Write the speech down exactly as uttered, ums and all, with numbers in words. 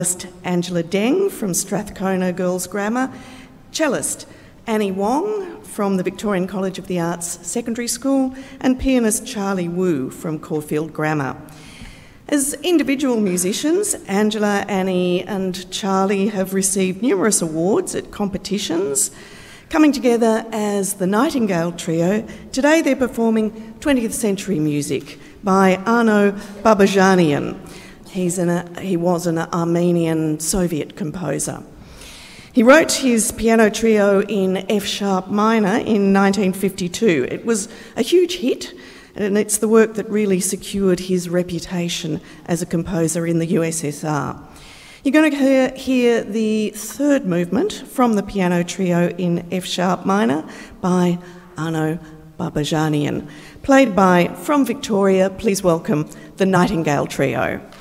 Angela Deng from Strathcona Girls Grammar, cellist Annie Wong from the Victorian College of the Arts Secondary School, and pianist Charlie Wu from Caulfield Grammar. As individual musicians, Angela, Annie and Charlie have received numerous awards at competitions. Coming together as the Nightingale Trio, today they're performing twentieth century music by Arno Babajanian. He's an, he was an Armenian Soviet composer. He wrote his piano trio in F-sharp minor in nineteen fifty-two. It was a huge hit, and it's the work that really secured his reputation as a composer in the U S S R. You're going to hear, hear the third movement from the piano trio in F-sharp minor by Arno Babajanian, played by, from Victoria, please welcome the Nightingale Trio.